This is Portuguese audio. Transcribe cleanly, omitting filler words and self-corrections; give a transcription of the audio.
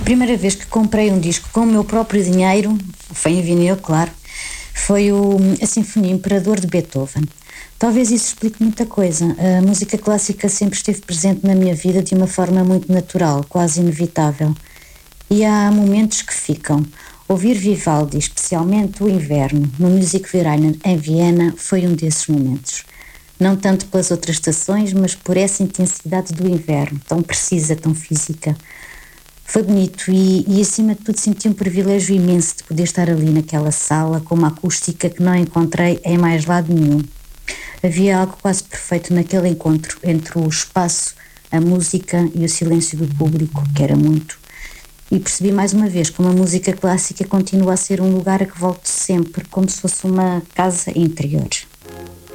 primeira vez que comprei um disco com o meu próprio dinheiro, foi em vinil, claro, foi a Sinfonia Imperador de Beethoven. Talvez isso explique muita coisa. A música clássica sempre esteve presente na minha vida de uma forma muito natural, quase inevitável. E há momentos que ficam. Ouvir Vivaldi, especialmente o inverno, no Musikverein em Viena, foi um desses momentos. Não tanto pelas outras estações, mas por essa intensidade do inverno, tão precisa, tão física. Foi bonito e acima de tudo senti um privilégio imenso de poder estar ali naquela sala com uma acústica que não encontrei em mais lado nenhum. Havia algo quase perfeito naquele encontro entre o espaço, a música e o silêncio do público, que era muito. E percebi mais uma vez como a música clássica continua a ser um lugar a que volto sempre, como se fosse uma casa interior.